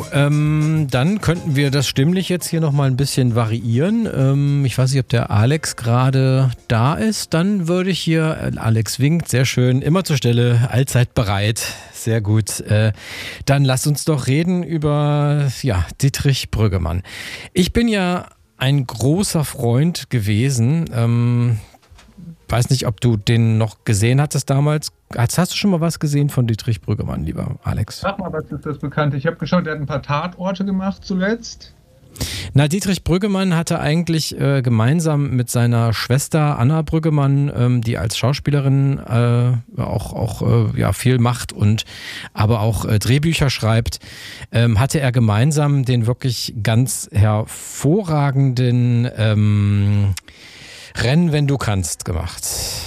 Dann könnten wir das stimmlich jetzt hier nochmal ein bisschen variieren. Ich weiß nicht, ob der Alex gerade da ist. Dann würde ich hier, Alex winkt, sehr schön, immer zur Stelle, allzeit bereit. Sehr gut. Dann lass uns doch reden über Dietrich Brüggemann. Ich bin ja ein großer Freund gewesen. Weiß nicht, ob du den noch gesehen hattest damals. Hast du schon mal was gesehen von Dietrich Brüggemann, lieber Alex? Sag mal, was ist das Bekannte? Ich habe geschaut, der hat ein paar Tatorte gemacht zuletzt. Na, Dietrich Brüggemann hatte eigentlich gemeinsam mit seiner Schwester Anna Brüggemann, die als Schauspielerin auch viel macht und aber auch Drehbücher schreibt, hatte er gemeinsam den wirklich ganz hervorragenden Rennen, wenn du kannst gemacht.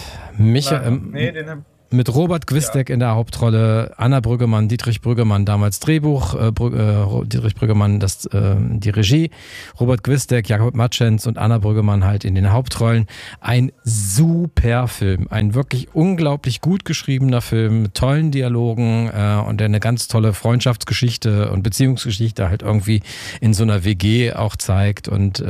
Mit Robert Gwisdek in der Hauptrolle, Anna Brüggemann, Dietrich Brüggemann damals Drehbuch, Dietrich Brüggemann die Regie, Robert Gwisdek, Jakob Matschens und Anna Brüggemann halt in den Hauptrollen. Ein super Film, ein wirklich unglaublich gut geschriebener Film mit tollen Dialogen und der eine ganz tolle Freundschaftsgeschichte und Beziehungsgeschichte halt irgendwie in so einer WG auch zeigt und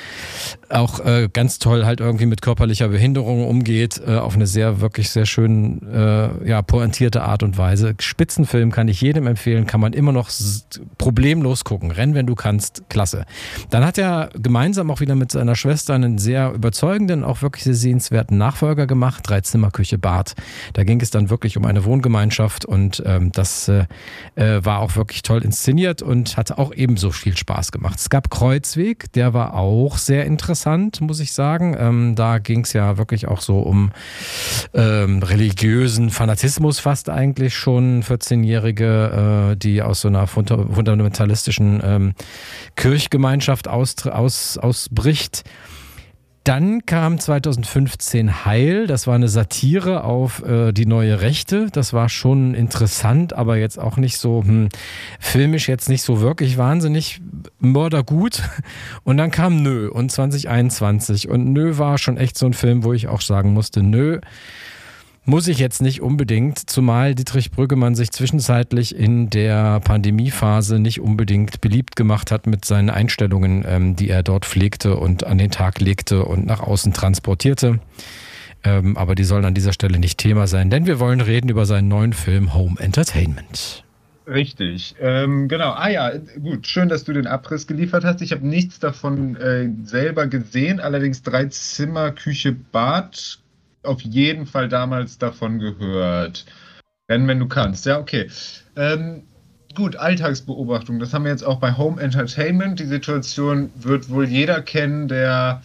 auch ganz toll halt irgendwie mit körperlicher Behinderung umgeht, auf eine wirklich sehr schön pointierte Art und Weise. Spitzenfilm, kann ich jedem empfehlen, kann man immer noch problemlos gucken. Renn, wenn du kannst, klasse. Dann hat er gemeinsam auch wieder mit seiner Schwester einen sehr überzeugenden, auch wirklich sehr sehenswerten Nachfolger gemacht, 3-Zimmer-Küche Bad. Da ging es dann wirklich um eine Wohngemeinschaft und das war auch wirklich toll inszeniert und hatte auch ebenso viel Spaß gemacht. Es gab Kreuzweg, der war auch sehr interessant, muss ich sagen. Da ging es ja wirklich auch so um religiösen Fanatismus fast eigentlich schon, 14-Jährige, die aus so einer fundamentalistischen Kirchgemeinschaft ausbricht. Dann kam 2015 Heil, das war eine Satire auf die neue Rechte, das war schon interessant, aber jetzt auch nicht so filmisch jetzt nicht so wirklich wahnsinnig mördergut. Und dann kam Nö und 2021 und Nö war schon echt so ein Film, wo ich auch sagen musste, Nö, muss ich jetzt nicht unbedingt, zumal Dietrich Brüggemann sich zwischenzeitlich in der Pandemiephase nicht unbedingt beliebt gemacht hat mit seinen Einstellungen, die er dort pflegte und an den Tag legte und nach außen transportierte. Aber die sollen an dieser Stelle nicht Thema sein, denn wir wollen reden über seinen neuen Film Home Entertainment. Richtig, genau. Gut, schön, dass du den Abriss geliefert hast. Ich habe nichts davon selber gesehen, allerdings 3-Zimmer, Küche, Bad auf jeden Fall damals davon gehört. Wenn du kannst. Ja, okay. Gut, Alltagsbeobachtung. Das haben wir jetzt auch bei Home Entertainment. Die Situation wird wohl jeder kennen, der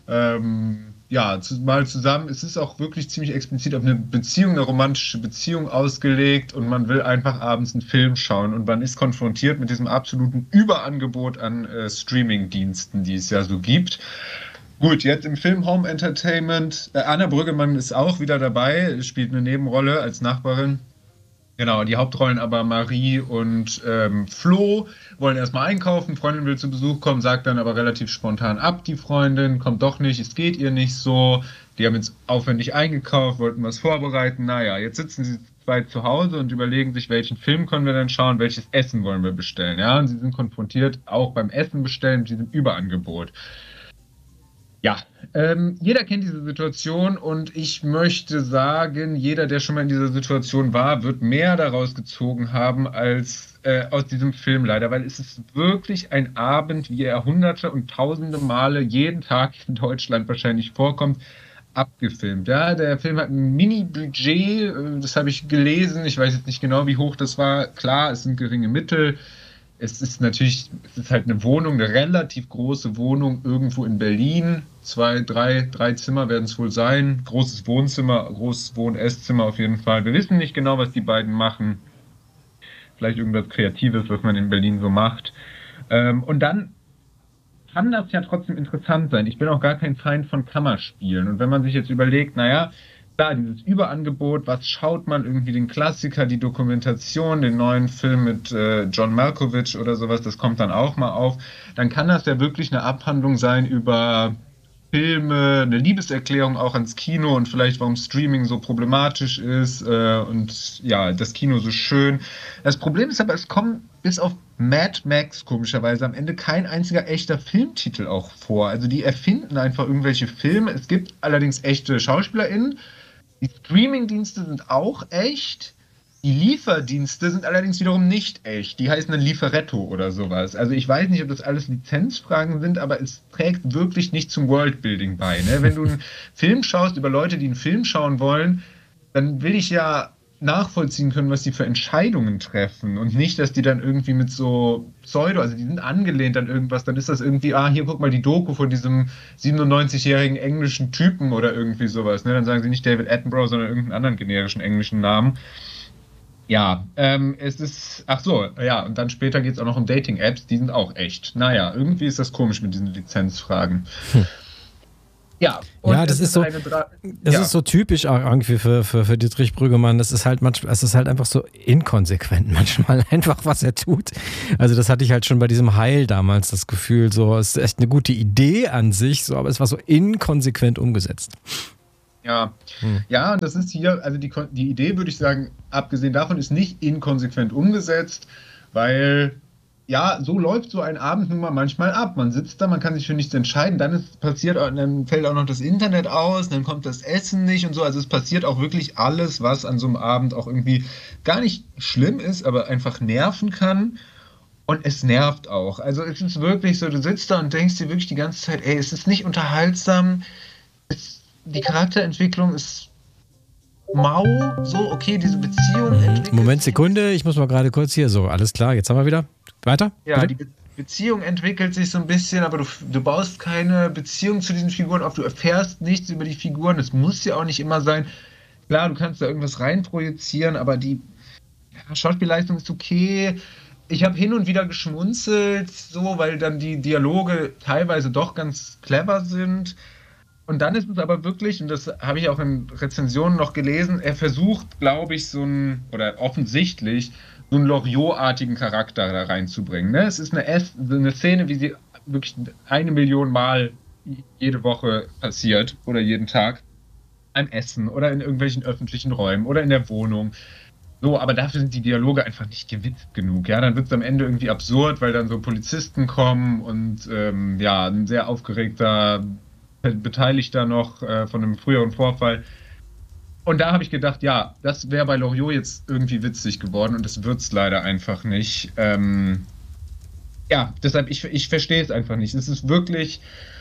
mal zusammen, es ist auch wirklich ziemlich explizit auf eine Beziehung, eine romantische Beziehung ausgelegt und man will einfach abends einen Film schauen und man ist konfrontiert mit diesem absoluten Überangebot an Streaming-Diensten, die es ja so gibt. Gut, jetzt im Film Home Entertainment, Anna Brüggemann ist auch wieder dabei, spielt eine Nebenrolle als Nachbarin. Genau, die Hauptrollen aber Marie und Flo wollen erstmal einkaufen, Freundin will zu Besuch kommen, sagt dann aber relativ spontan ab, die Freundin, kommt doch nicht, es geht ihr nicht so. Die haben jetzt aufwendig eingekauft, wollten was vorbereiten, naja, jetzt sitzen sie zwei zu Hause und überlegen sich, welchen Film können wir denn schauen, welches Essen wollen wir bestellen. Ja, und sie sind konfrontiert, auch beim Essen bestellen, mit diesem Überangebot. Ja, jeder kennt diese Situation und ich möchte sagen, jeder, der schon mal in dieser Situation war, wird mehr daraus gezogen haben als aus diesem Film leider, weil es ist wirklich ein Abend, wie er hunderte und tausende Male jeden Tag in Deutschland wahrscheinlich vorkommt, abgefilmt. Ja, der Film hat ein Mini-Budget, das habe ich gelesen, ich weiß jetzt nicht genau, wie hoch das war. Klar, es sind geringe Mittel. Es ist halt eine Wohnung, eine relativ große Wohnung irgendwo in Berlin. 3 Zimmer werden es wohl sein. Großes Wohnzimmer, großes Wohn-Esszimmer auf jeden Fall. Wir wissen nicht genau, was die beiden machen. Vielleicht irgendwas Kreatives, was man in Berlin so macht. Und dann kann das ja trotzdem interessant sein. Ich bin auch gar kein Feind von Kammerspielen. Und wenn man sich jetzt überlegt, naja, klar, dieses Überangebot, was schaut man, irgendwie den Klassiker, die Dokumentation, den neuen Film mit John Malkovich oder sowas, das kommt dann auch mal auf, dann kann das ja wirklich eine Abhandlung sein über Filme, eine Liebeserklärung auch ans Kino und vielleicht warum Streaming so problematisch ist und ja, das Kino so schön. Das Problem ist aber, es kommen bis auf Mad Max komischerweise am Ende kein einziger echter Filmtitel auch vor. Also die erfinden einfach irgendwelche Filme. Es gibt allerdings echte SchauspielerInnen. Die Streaming-Dienste sind auch echt. Die Lieferdienste sind allerdings wiederum nicht echt. Die heißen dann Lieferetto oder sowas. Also ich weiß nicht, ob das alles Lizenzfragen sind, aber es trägt wirklich nicht zum Worldbuilding bei. Ne? Wenn du einen Film schaust über Leute, die einen Film schauen wollen, dann will ich ja nachvollziehen können, was die für Entscheidungen treffen und nicht, dass die dann irgendwie mit so also die sind angelehnt an irgendwas, dann ist das irgendwie, hier guck mal die Doku von diesem 97-jährigen englischen Typen oder irgendwie sowas. Ne? Dann sagen sie nicht David Attenborough, sondern irgendeinen anderen generischen englischen Namen. Ja, es ist, und dann später geht es auch noch um Dating-Apps, die sind auch echt. Naja, irgendwie ist das komisch mit diesen Lizenzfragen. Ja, und ja, das ist so, ist so typisch auch irgendwie für Dietrich Brüggemann. Das ist halt manchmal, es ist halt einfach so inkonsequent manchmal einfach, was er tut. Also das hatte ich halt schon bei diesem Heil damals das Gefühl, so, es ist echt eine gute Idee an sich, so, aber es war so inkonsequent umgesetzt. Ja, ja, und das ist hier, also die Idee, würde ich sagen, abgesehen davon, ist nicht inkonsequent umgesetzt, weil, ja, so läuft so ein Abend nun mal manchmal ab. Man sitzt da, man kann sich für nichts entscheiden, dann fällt auch noch das Internet aus, dann kommt das Essen nicht und so. Also es passiert auch wirklich alles, was an so einem Abend auch irgendwie gar nicht schlimm ist, aber einfach nerven kann. Und es nervt auch. Also es ist wirklich so, du sitzt da und denkst dir wirklich die ganze Zeit, ey, es ist nicht unterhaltsam, die Charakterentwicklung ist mau, so, okay, diese Beziehung entwickelt Moment, Sekunde, ich muss mal gerade kurz hier, so, alles klar, jetzt haben wir wieder. Weiter? Ja, bitte? Die Beziehung entwickelt sich so ein bisschen, aber du baust keine Beziehung zu diesen Figuren auf, du erfährst nichts über die Figuren, es muss ja auch nicht immer sein. Klar, du kannst da irgendwas reinprojizieren, aber die Schauspielleistung ist okay. Ich habe hin und wieder geschmunzelt, so, weil dann die Dialoge teilweise doch ganz clever sind. Und dann ist es aber wirklich, und das habe ich auch in Rezensionen noch gelesen, er versucht, glaube ich, offensichtlich, so einen Loriot-artigen Charakter da reinzubringen. Ne? Es ist eine Szene, wie sie wirklich 1 Million Mal jede Woche passiert oder jeden Tag. Beim Essen oder in irgendwelchen öffentlichen Räumen oder in der Wohnung. So, aber dafür sind die Dialoge einfach nicht gewitzt genug. Ja, dann wird es am Ende irgendwie absurd, weil dann so Polizisten kommen und ein sehr aufgeregter Beteiligter noch von einem früheren Vorfall. Und da habe ich gedacht, ja, das wäre bei Loriot jetzt irgendwie witzig geworden und das wird es leider einfach nicht. Deshalb, ich verstehe es einfach nicht. Es ist wirklich,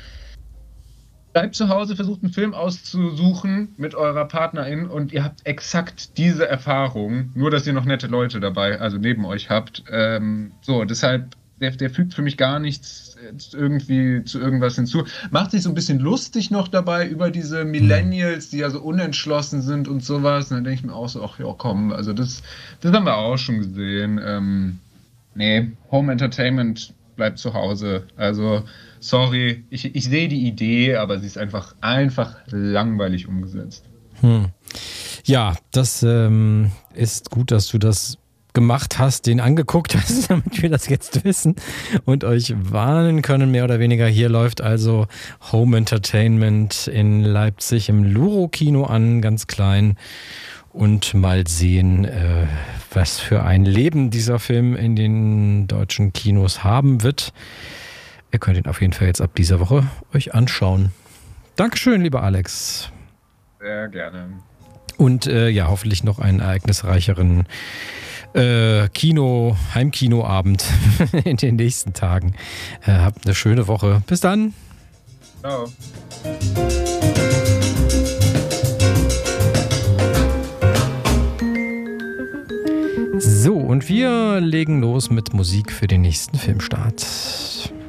bleibt zu Hause, versucht einen Film auszusuchen mit eurer Partnerin und ihr habt exakt diese Erfahrung, nur dass ihr noch nette Leute dabei, also neben euch habt. Deshalb, der fügt für mich gar nichts irgendwie zu irgendwas hinzu. Macht sich so ein bisschen lustig noch dabei über diese Millennials, die ja so unentschlossen sind und sowas. Und dann denke ich mir auch so, ach ja, komm, also das haben wir auch schon gesehen. Home Entertainment bleibt zu Hause. Also, sorry, ich sehe die Idee, aber sie ist einfach langweilig umgesetzt. Ja, das ist gut, dass du das gemacht hast, den angeguckt hast, damit wir das jetzt wissen und euch warnen können, mehr oder weniger. Hier läuft also Home Entertainment in Leipzig im Luro-Kino an, ganz klein. Und mal sehen, was für ein Leben dieser Film in den deutschen Kinos haben wird. Ihr könnt ihn auf jeden Fall jetzt ab dieser Woche euch anschauen. Dankeschön, lieber Alex. Sehr gerne. Und hoffentlich noch einen ereignisreicheren Heimkinoabend in den nächsten Tagen. Habt eine schöne Woche. Bis dann. Ciao. So, und wir legen los mit Musik für den nächsten Filmstart.